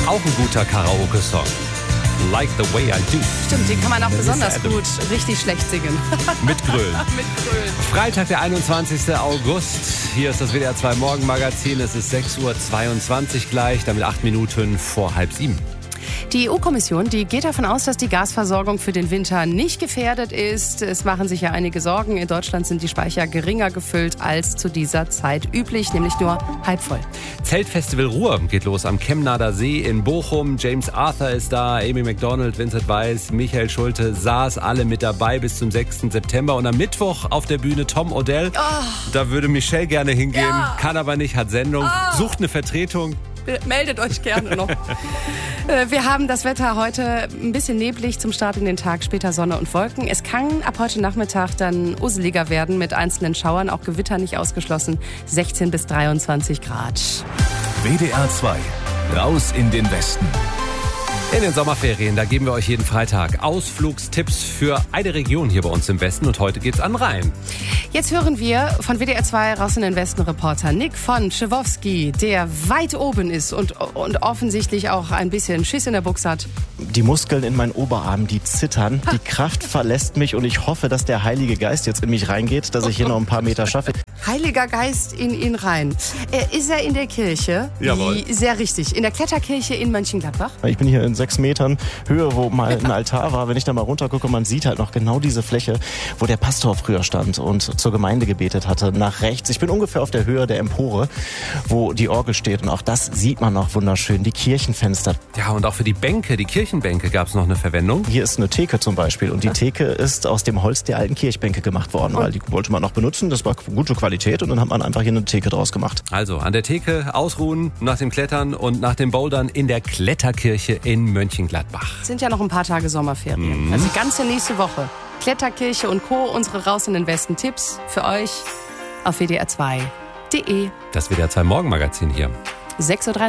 Auch ein guter Karaoke-Song. Like the way I do. Stimmt, den kann man auch besonders gut richtig schlecht singen. Mit Grölen. Mit Grölen. Freitag, der 21. August. Hier ist das WDR 2 Morgenmagazin. Es ist 6.22 Uhr gleich, damit 8 Minuten vor 6:30. Die EU-Kommission, die geht davon aus, dass die Gasversorgung für den Winter nicht gefährdet ist. Es machen sich ja einige Sorgen. In Deutschland sind die Speicher geringer gefüllt als zu dieser Zeit üblich, nämlich nur halb voll. Zeltfestival Ruhr geht los am Chemnader See in Bochum. James Arthur ist da, Amy Macdonald, Vincent Weiss, Michael Schulte, Saas, alle mit dabei bis zum 6. September. Und am Mittwoch auf der Bühne Tom Odell. Da würde Michelle gerne hingehen, kann aber nicht, hat Sendung, sucht eine Vertretung. Meldet euch gerne noch. Wir haben das Wetter heute ein bisschen neblig zum Start in den Tag, später Sonne und Wolken. Es kann ab heute Nachmittag dann useliger werden mit einzelnen Schauern, auch Gewitter nicht ausgeschlossen, 16 bis 23 Grad. WDR 2, raus in den Westen. In den Sommerferien, da geben wir euch jeden Freitag Ausflugstipps für eine Region hier bei uns im Westen. Und heute geht's an Rhein. Jetzt hören wir von WDR 2 raus in den Westen Reporter Nick von Schewowski, der weit oben ist und offensichtlich auch ein bisschen Schiss in der Buchse hat. Die Muskeln in meinen Oberarmen, die zittern. Die Kraft verlässt mich und ich hoffe, dass der Heilige Geist jetzt in mich reingeht, dass ich hier noch ein paar Meter schaffe. Heiliger Geist in ihn rein. Ist er in der Kirche? Jawohl. Sehr richtig. In der Kletterkirche in Mönchengladbach? Ich bin hier in 6 Metern Höhe, wo mal ein Altar war. Wenn ich da mal runtergucke, man sieht halt noch genau diese Fläche, wo der Pastor früher stand und zur Gemeinde gebetet hatte. Nach rechts. Ich bin ungefähr auf der Höhe der Empore, wo die Orgel steht. Und auch das sieht man noch wunderschön. Die Kirchenfenster. Ja, und auch für die Bänke, die Kirchenbänke, gab es noch eine Verwendung. Hier ist eine Theke zum Beispiel. Und die Theke ist aus dem Holz der alten Kirchbänke gemacht worden, weil die wollte man noch benutzen. Das war gute Qualität und dann hat man einfach hier eine Theke draus gemacht. Also an der Theke ausruhen, nach dem Klettern und nach dem Bouldern in der Kletterkirche in Mönchengladbach. Sind ja noch ein paar Tage Sommerferien. Also die ganze nächste Woche. Kletterkirche und Co. Unsere Raus in den Westen Tipps für euch auf WDR2.de. Das WDR 2 Morgenmagazin hier. 6:23 Uhr.